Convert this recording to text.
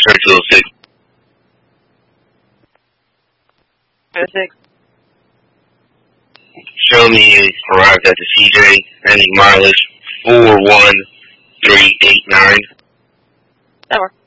Church 206. 206. Show me arrived at the CJ, ending mileage 41389. That works.